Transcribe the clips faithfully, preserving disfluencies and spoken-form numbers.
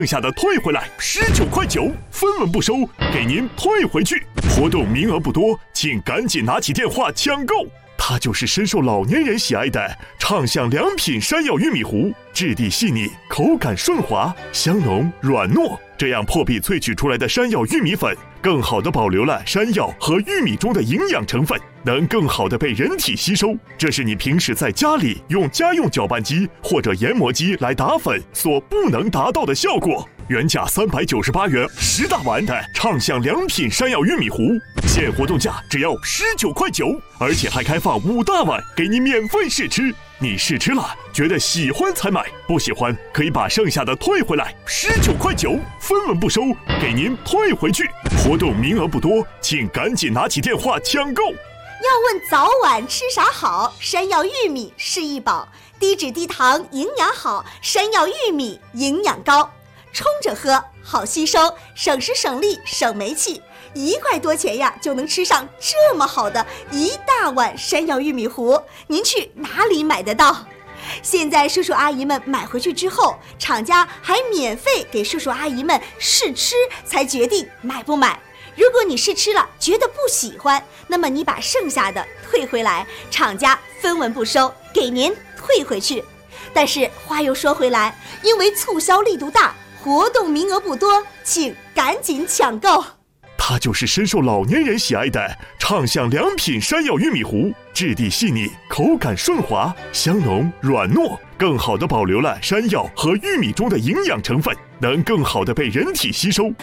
剩下的退回来，十九块九，分文不收，给您退回去。活动名额不多，请赶紧拿起电话抢购。它就是深受老年人喜爱的畅享良品山药玉米糊，质地细腻，口感顺滑，香浓软糯。这样破壁萃取出来的山药玉米粉，更好地保留了山药和玉米中的营养成分，能更好地被人体吸收。这是你平时在家里用家用搅拌机或者研磨机来打粉所不能达到的效果。原价三百九十八元十大碗的畅享良品山药玉米糊，现活动价只要十九块九，而且还开放五大碗给你免费试吃。你试吃了，觉得喜欢才买，不喜欢可以把剩下的退回来，十九块九，分文不收，给您退回去。活动名额不多，请赶紧拿起电话抢购。 要问早晚吃啥好，山药玉米是一宝，低脂低糖营养好，山药玉米营养高，冲着喝好吸收，省时省力省煤气，一块多钱呀就能吃上这么好的一大碗山药玉米糊，您去哪里买得到？现在叔叔阿姨们买回去之后，厂家还免费给叔叔阿姨们试吃，才决定买不买。如果你试吃了觉得不喜欢，那么你把剩下的退回来，厂家分文不收，给您退回去。但是话又说回来，因为促销力度大，活动名额不多，请赶紧抢购。 它就是深受老年人喜爱的畅享良品山药玉米糊，质地细腻，口感顺滑，香浓软糯，更好地保留了山药和玉米中的营养成分，能更好地被人体吸收。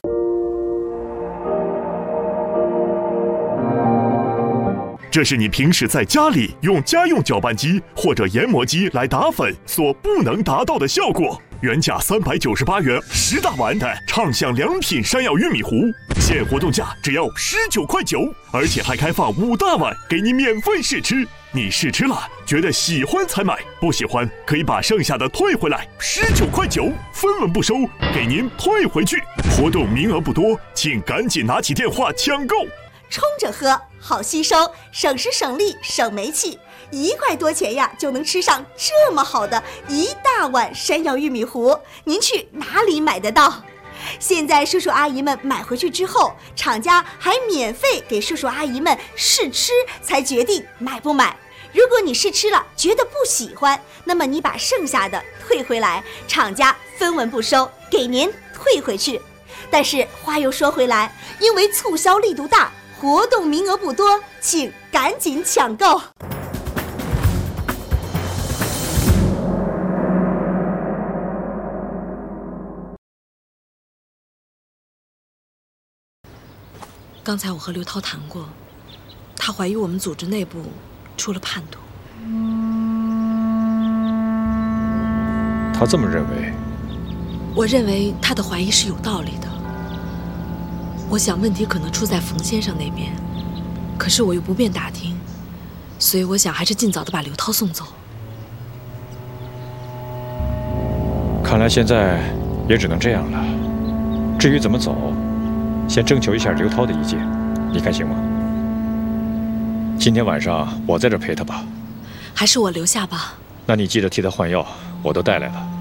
这是你平时在家里用家用搅拌机或者研磨机来打粉所不能达到的效果。原价三百九十八元十大碗的畅享良品山药玉米糊，现活动价只要十九块九，而且还开放五大碗给你免费试吃。你试吃了，觉得喜欢才买，不喜欢可以把剩下的退回来，十九块九，分文不收，给您退回去。活动名额不多，请赶紧拿起电话抢购。 冲着喝好吸收，省时省力省煤气，一块多钱呀就能吃上这么好的一大碗山药玉米糊，您去哪里买得到？现在叔叔阿姨们买回去之后，厂家还免费给叔叔阿姨们试吃，才决定买不买。如果你试吃了觉得不喜欢，那么你把剩下的退回来，厂家分文不收，给您退回去。但是话又说回来，因为促销力度大，活动名额不多，请赶紧抢购。 刚才我和刘涛谈过，她怀疑我们组织内部出了叛徒。 她这么认为？ 我认为她的怀疑是有道理的。我想问题可能出在冯先生那边，可是我又不便打听，所以我想还是尽早的把刘涛送走。 看来现在也只能这样了。至于怎么走，先征求一下刘涛的意见，你看行吗？今天晚上我在这陪他吧。 还是我留下吧。 那你记得替他换药，我都带来了。